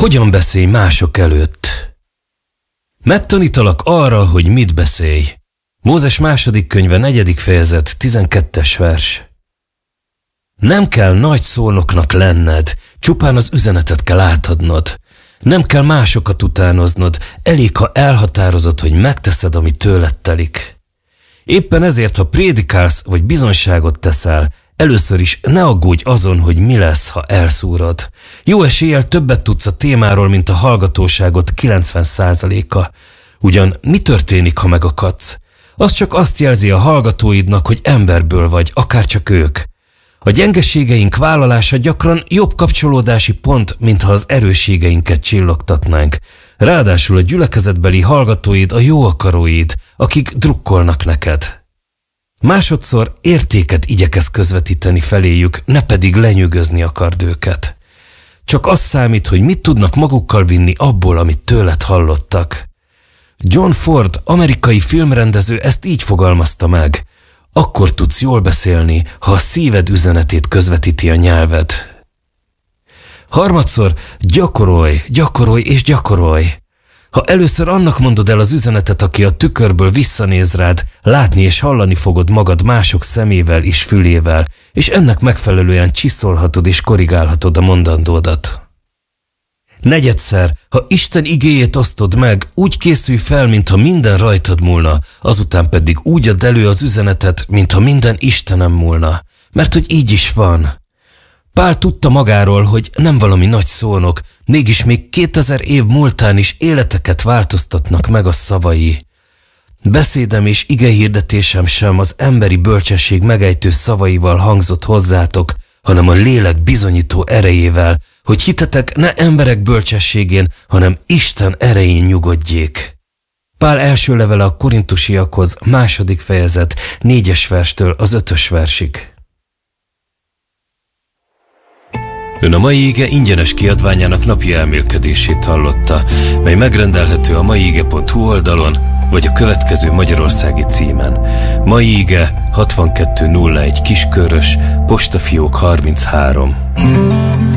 Hogyan beszélj mások előtt? Megtanítalak arra, hogy mit beszélj. Mózes 2. könyve 4. fejezet 12. vers. Nem kell nagy szónoknak lenned, csupán az üzenetet kell átadnod. Nem kell másokat utánoznod, elég, ha elhatározod, hogy megteszed, ami tőled telik. Éppen ezért, ha prédikálsz vagy bizonyságot teszel, először is ne aggódj azon, hogy mi lesz, ha elszúrod. Jó eséllyel többet tudsz a témáról, mint a hallgatóságot 90%-a. Ugyan mi történik, ha megakadsz? Az csak azt jelzi a hallgatóidnak, hogy emberből vagy, akárcsak ők. A gyengeségeink vállalása gyakran jobb kapcsolódási pont, mintha az erősségeinket csillogtatnánk. Ráadásul a gyülekezetbeli hallgatóid a jó akaróid, akik drukkolnak neked. Másodszor értéket igyekez közvetíteni feléjük, ne pedig lenyűgözni akard őket. Csak az számít, hogy mit tudnak magukkal vinni abból, amit tőled hallottak. John Ford, amerikai filmrendező ezt így fogalmazta meg. Akkor tudsz jól beszélni, ha a szíved üzenetét közvetíti a nyelved. Harmadszor gyakorolj, gyakorolj és gyakorolj. Ha először annak mondod el az üzenetet, aki a tükörből visszanéz rád, látni és hallani fogod magad mások szemével és fülével, és ennek megfelelően csiszolhatod és korrigálhatod a mondandódat. Negyedszer, ha Isten igéjét osztod meg, úgy készülj fel, mintha minden rajtad múlna, azután pedig úgy add elő az üzenetet, mintha minden Istenem múlna, mert hogy így is van. Pál tudta magáról, hogy nem valami nagy szónok, mégis még 2000 év múltán is életeket változtatnak meg a szavai. Beszédem és igehirdetésem sem az emberi bölcsesség megejtő szavaival hangzott hozzátok, hanem a lélek bizonyító erejével, hogy hitetek ne emberek bölcsességén, hanem Isten erején nyugodjék. Pál első levele a korintusiakhoz 2. fejezet 4. verstől az 5. versig. Ön a Mai Ige ingyenes kiadványának napi elmélkedését hallotta, mely megrendelhető a maiige.hu oldalon, vagy a következő magyarországi címen. Mai Ige 6201 Kiskörös, postafiók 33.